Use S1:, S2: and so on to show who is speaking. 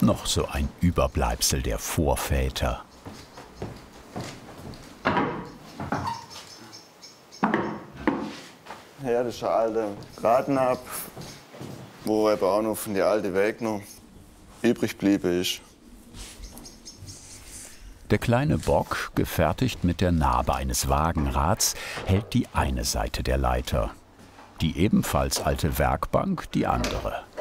S1: Noch so ein Überbleibsel der Vorväter.
S2: Ja, das ist ein alter Radnapf, wo eben auch noch von der alten Weg noch übrig geblieben ist.
S1: Der kleine Bock, gefertigt mit der Nabe eines Wagenrads, hält die eine Seite der Leiter. Die ebenfalls alte Werkbank die andere.